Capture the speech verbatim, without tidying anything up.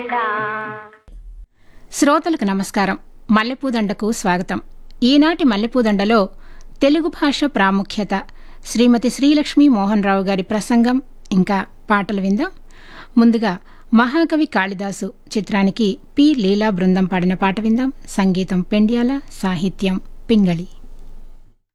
శ్రోతలకు నమస్కారం. మల్లెపూదండకు స్వాగతం. ఈనాటి మల్లెపూదండలో తెలుగు భాష ప్రాముఖ్యత, శ్రీమతి శ్రీలక్ష్మీ మోహన్ రావు గారి ప్రసంగం, ఇంకా పాటలు విందాం. ముందుగా మహాకవి కాళిదాసు చిత్రానికి పి లీలా బృందం పాడిన పాట విందాం. సంగీతం పెండ్యాల, సాహిత్యం పింగళి.